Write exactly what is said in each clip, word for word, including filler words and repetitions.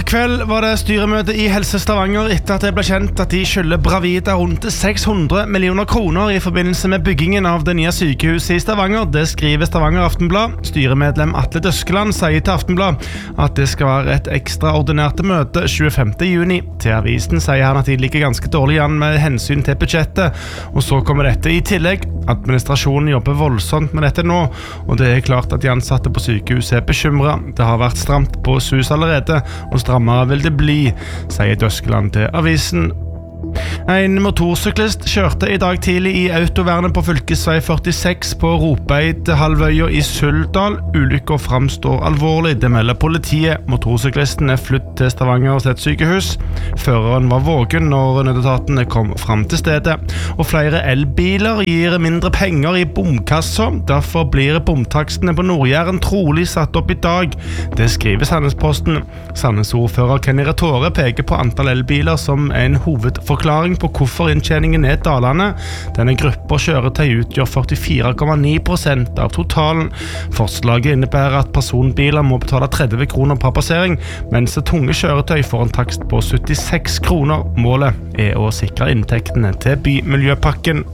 kveld var det styremøte i Helse Stavanger etter at det ble kjent at de skylder Bravida rundt seks hundre millioner kroner i forbindelse med byggingen av det nye sykehuset i Stavanger. Det skriver Stavanger Aftenblad. Styremedlem Atle Døskeland sier til Aftenblad at det skal være et ekstraordinært møte tjuefemte juni. Til avisen sier han at de ligger ganske dårlig an med hensyn til budsjettet, og så kommer dette i tillegg. Administrasjonen jobber voldsomt med dette nå, og det er klart at de ansatte på sykehuset er bekymret. Det har vært stramt på S U S allerede, og strammere vil det bli, sier Døskeland til avisen. En motorsyklist kjørte i dag tidlig i autovernet på fylkesvei førtiseks på Ropeid-halvøya i Suldal. Ulykken framstår alvorlig, det melder politiet. Motorsyklisten er flytt til Stavanger sitt sykehus. Føreren var vågen når nødetatene kom fram til stedet. Og flere elbiler gir mindre penger i bomkassa. Derfor blir bomtakstene på Nord-Jæren trolig satt opp i dag. Det skriver Sandnesposten. Sandnes-ordfører Kenny Retore peker på antall elbiler som en hovedforklaring på hvorfor inntjeningen er dalende. Denne gruppa kjøretøy utgjør førtifire komma ni prosent av totalen. Forslaget innebærer at personbiler må betale tretti kroner per passering, mens tunge kjøretøy får en takst på syttiseks kroner. Målet er å sikre inntektene til bymiljøpakken.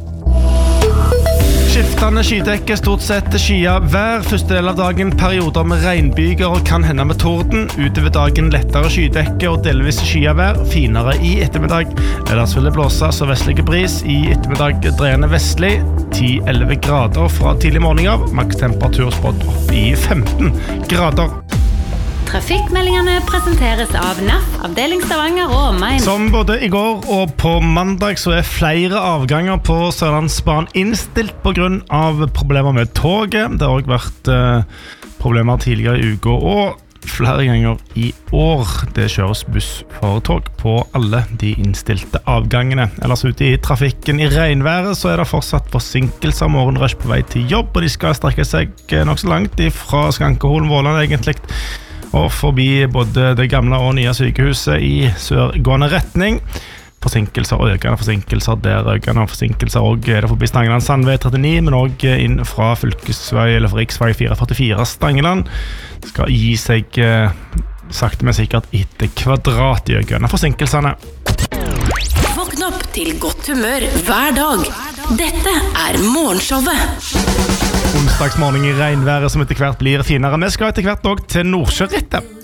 Skiftende skydekke, stort sett skya hver første del av dagen, perioder med regnbyger og kan hende med torden. Utover dagen lettere skydekke og delvis skya vær, finere i ettermiddag. Ellers vil det blåse så vestlige bris, i ettermiddag dreiende vestlig, ti til elleve grader fra tidlig morgen av, maks temperatur spådd opp i femten grader. Trafikkmeldingene presenteres av N A F, avdeling Stavanger og omegn. Som både i går og på mandag så er flere avganger på Sørlandsbanen innstilt på grunn av problemer med toget. Det har også vært eh, problemer tidligere i uka og flere ganger i år. Det kjøres buss for tog på alle de innstilte avgangene. Ellers ute i trafikken i regnværet så er det fortsatt forsinkelser morgenrush på vei til jobb, og de skal strekke seg nok så langt fra Skankeholm, Våland egentlig, og forbi både det gamle og nye sykehuset i sørgående retning. Forsinkelser og økende forsinkelser der økende forsinkelser og er det forbi Stangeland Sandvei trettini, men også inn fra fylkesvei eller riksvei fire førtifire Stangeland. Det skal gi seg eh, sakte men sikkert etter kvadrat i økende forsinkelsene. Våkn opp til godt humør hver dag. Dette er Morgenshowet. Onsdagsmorgen i regnværet som etter hvert blir finere. Vi skal etter hvert også til Nordsjørittet.